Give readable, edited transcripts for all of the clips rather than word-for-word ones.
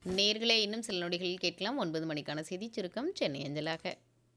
நேர்களே இன்னும் சில நொடிகளில் கேட்கலாம் 9 மணிக்கான செய்திச் சுருக்கம் சென்னை அஞ்சலாக.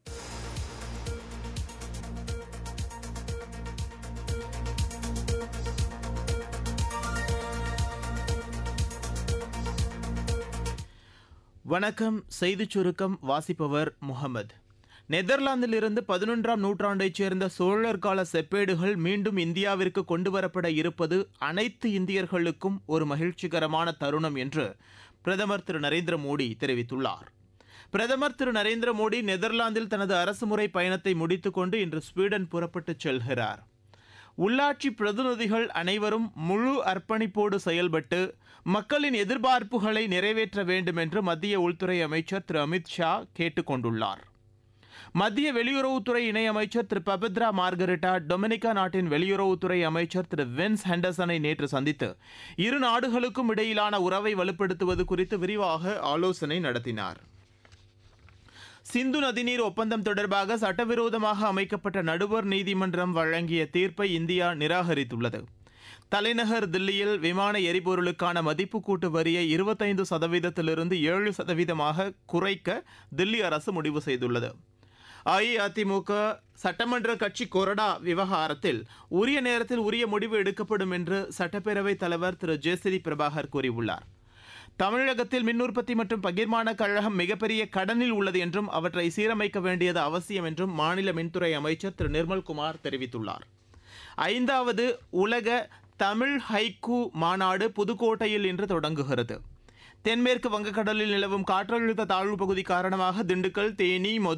வணக்கம். செய்திச் சுருக்கம் வாசிப்பவர் முகமது. நெதர்லாந்திலிருந்து 11ஆம் நூற்றாண்டைச் சேர்ந்த சோழர் கால செப்பேடுகள் மீண்டும் இந்தியாவிற்கு கொண்டுவரப்பட இருப்பது அனைத்து இந்தியர்களுக்கும் ஒரு மகிழ்ச்சிகரமான தருணம் என்று பிரதமர் திரு நரேந்திர மோடி தெரிவித்துள்ளார். பிரதமர் திரு நரேந்திர மோடி நெதர்லாந்தில் தனது அரசுமுறை பயணத்தை முடித்துக்கொண்டு இன்று ஸ்வீடன் புறப்பட்டுச் செல்கிறார். உள்ளாட்சி பிரதிநிதிகள் அனைவரும் முழு அர்ப்பணிப்போடு செயல்பட்டு மக்களின் எதிர்பார்ப்புகளை நிறைவேற்ற வேண்டும் என்று மத்திய உள்துறை அமைச்சர் திரு அமித் ஷா கேட்டுக் கொண்டுள்ளார். மத்திய வெளியுறவுத்துறை இணையமைச்சர் திரு பபித்ரா மார்கரெட்டா டொமினிகா நாட்டின் வெளியுறவுத்துறை அமைச்சர் திரு வின்ஸ் ஹெண்டர்சனை நேற்று சந்தித்து இரு நாடுகளுக்கும் இடையிலான உறவை வலுப்படுத்துவது குறித்து விரிவாக ஆலோசனை நடத்தினார். சிந்து நதிநீர் ஒப்பந்தம் தொடர்பாக சட்டவிரோதமாக அமைக்கப்பட்ட நடுவர் நீதிமன்றம் வழங்கிய தீர்ப்பை இந்தியா நிராகரித்துள்ளது. தலைநகர் தில்லியில் விமான எரிபொருளுக்கான மதிப்பு கூட்டு வரியை 25%லிருந்து 7%ஆக குறைக்க தில்லி அரசு முடிவு செய்துள்ளது. அஇஅதிமுக சட்டமன்ற கட்சி கொறடா விவகாரத்தில் உரிய நேரத்தில் உரிய முடிவு எடுக்கப்படும் என்று சட்டப்பேரவைத் தலைவர் திரு ஜே.சி.டி. பிரபாகர் கூறியுள்ளார். தமிழகத்தில் மின் உற்பத்தி மற்றும் பகிர்மான கழகம் மிகப்பெரிய கடனில் உள்ளது என்றும் அவற்றை சீரமைக்க வேண்டியது அவசியம் என்றும் மாநில மின்துறை அமைச்சர் திரு நிர்மல்குமார் தெரிவித்துள்ளார். 5வது உலக தமிழ் ஹைக்கூ மாநாடு புதுக்கோட்டையில் இன்று தொடங்குகிறது. தென்மேற்கு வங்கக்கடலில் நிலவும் காற்றழுத்த தாழ்வு பகுதி காரணமாக திண்டுக்கல், தேனி,